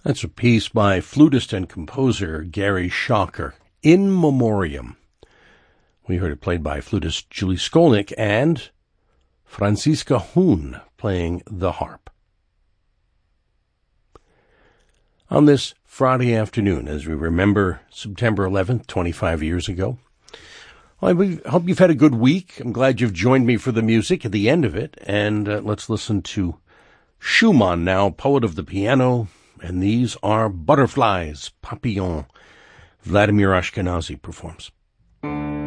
That's a piece by flutist and composer Gary Schocker, In Memoriam. We heard it played by flutist Julie Skolnick and Franziska Huhn playing the harp. On this Friday afternoon, as we remember September 11th, 25 years ago, I hope you've had a good week. I'm glad you've joined me for the music at the end of it. And let's listen to Schumann now, poet of the piano. And these are Butterflies, Papillon. Vladimir Ashkenazy performs.